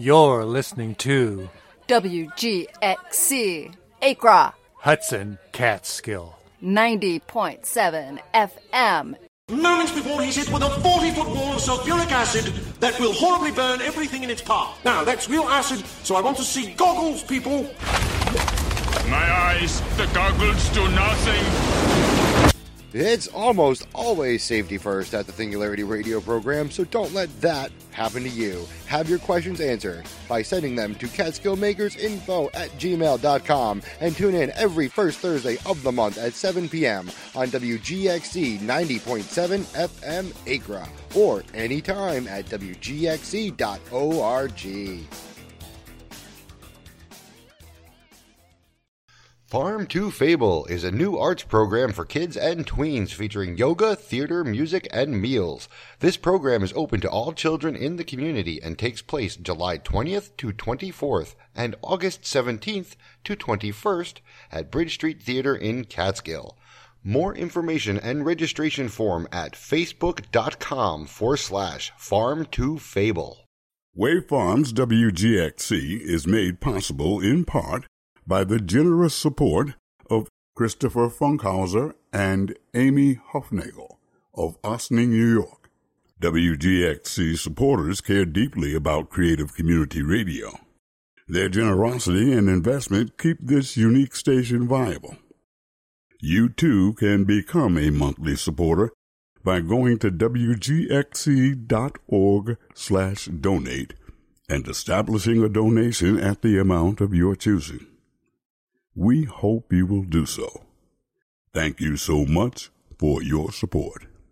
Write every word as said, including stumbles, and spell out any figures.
You're listening to W G X C, Acra, Hudson Catskill, ninety point seven F M. Moments before he's hit with a forty-foot wall of sulfuric acid that will horribly burn everything in its path. Now, that's real acid, so I want to see goggles, people. My eyes, the goggles do nothing. It's almost always safety first at the Singularity Radio program, so don't let that happen to you. Have your questions answered by sending them to catskillmakersinfo at gmail dot com and tune in every first Thursday of the month at seven p.m. on W G X C ninety point seven F M Acra or anytime at W G X C dot org. Farm to Fable is a new arts program for kids and tweens featuring yoga, theater, music, and meals. This program is open to all children in the community and takes place July twentieth to twenty-fourth and August seventeenth to twenty-first at Bridge Street Theater in Catskill. More information and registration form at facebook.com forward slash farm to fable. Wave Farms W G X C is made possible in part by the generous support of Christopher Funkhauser and Amy Hufnagel of Ossining, New York. W G X C supporters care deeply about creative community radio. Their generosity and investment keep this unique station viable. You too can become a monthly supporter by going to wgxc.org slash donate and establishing a donation at the amount of your choosing. We hope you will do so. Thank you so much for your support.